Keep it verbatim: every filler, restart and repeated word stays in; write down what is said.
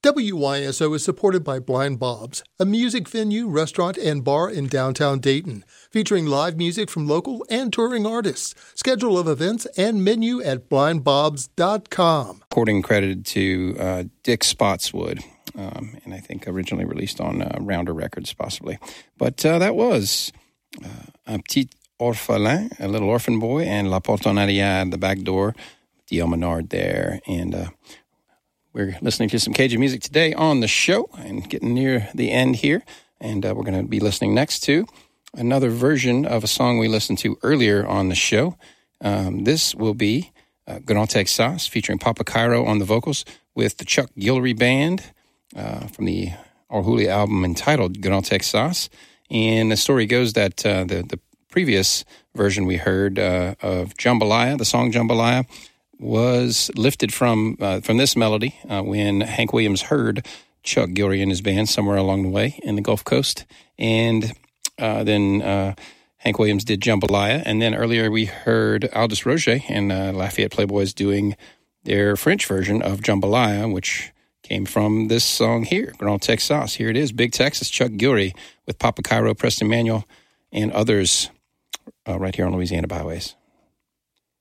W Y S O is supported by Blind Bob's, a music venue, restaurant, and bar in downtown Dayton, featuring live music from local and touring artists. Schedule of events and menu at blind bobs dot com. Recording credited to uh, Dick Spotswood, um, and I think originally released on uh, Rounder Records, possibly. But uh, that was uh, Un Petit Orphelin, a little orphan boy, and La Porte en Arrière, the back door, D L Menard there, and uh, we're listening to some Cajun music today on the show and getting near the end here. And uh, we're going to be listening next to another version of a song we listened to earlier on the show. Um, this will be uh, Grand Texas featuring Papa Cairo on the vocals with the Chuck Guillory Band uh, from the Orhuli album entitled Grand Texas. And the story goes that uh, the, the previous version we heard uh, of Jambalaya, the song Jambalaya, was lifted from uh, from this melody uh, when Hank Williams heard Chuck Guillory and his band somewhere along the way in the Gulf Coast. And uh, then uh, Hank Williams did Jambalaya. And then earlier we heard Aldous Roger and uh, Lafayette Playboys doing their French version of Jambalaya, which came from this song here, Grand Texas. Here it is, Big Texas, Chuck Guillory with Papa Cairo, Preston Manuel, and others uh, right here on Louisiana Byways.